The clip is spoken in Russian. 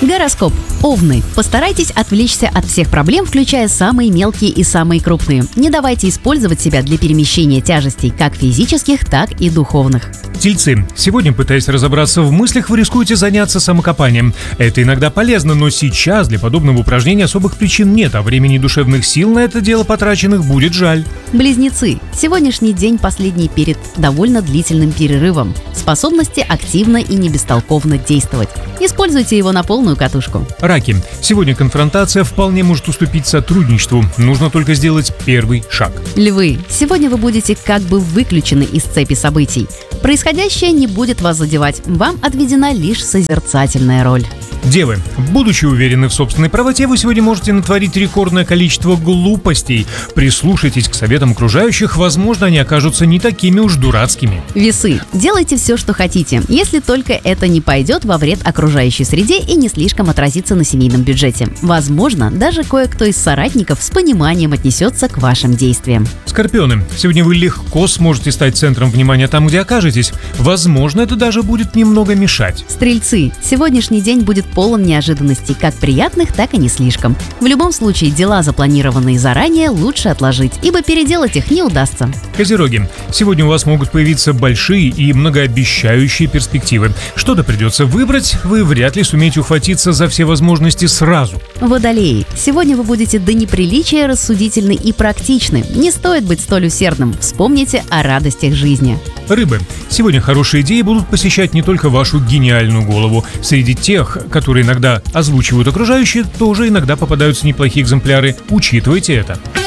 Гороскоп. Овны. Постарайтесь отвлечься от всех проблем, включая самые мелкие и самые крупные. Не давайте использовать себя для перемещения тяжестей, как физических, так и духовных. Тельцы. Сегодня, пытаясь разобраться в мыслях, вы рискуете заняться самокопанием. Это иногда полезно, но сейчас для подобного упражнения особых причин нет, а времени и душевных сил на это дело потраченных будет жаль. Близнецы. Сегодняшний день последний перед довольно длительным перерывом. Способности активно и не бестолково действовать. Используйте его на полную катушку. Раки. Сегодня конфронтация вполне может уступить сотрудничеству. Нужно только сделать первый шаг. Львы. Сегодня вы будете как бы выключены из цепи событий. Происходящее не будет вас задевать. Вам отведена лишь созерцательная роль. Девы. Будучи уверены в собственной правоте, вы сегодня можете натворить рекордное количество глупостей. Прислушайтесь к советам окружающих, возможно, они окажутся не такими уж дурацкими. Весы. Делайте все, что хотите, если только это не пойдет во вред окружающей среде и не слишком отразится на семейном бюджете. Возможно, даже кое-кто из соратников с пониманием отнесется к вашим действиям. Скорпионы. Сегодня вы легко сможете стать центром внимания там, где окажетесь. Возможно, это даже будет немного мешать. Стрельцы. Сегодняшний день будет полон неожиданностей, как приятных, так и не слишком. В любом случае, дела, запланированные заранее, лучше отложить, ибо переделать их не удастся. Козероги. Сегодня у вас могут появиться большие и многообещающие перспективы. Что-то придется выбрать, вы вряд ли сумеете ухватиться за все возможности сразу. Водолеи. Сегодня вы будете до неприличия рассудительны и практичны. Не стоит быть столь усердным. Вспомните о радостях жизни. Рыбы. Сегодня хорошие идеи будут посещать не только вашу гениальную голову. Среди тех, которые иногда озвучивают окружающие, тоже иногда попадаются неплохие экземпляры. Учитывайте это.